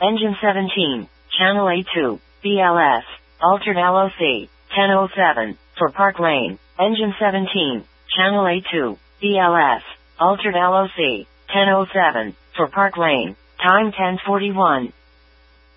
Engine 17, Channel A2, BLS, Altered LOC, 1007, for Park Lane. Engine 17, Channel A2, BLS, Altered LOC, 1007, for Park Lane. Time 10:41.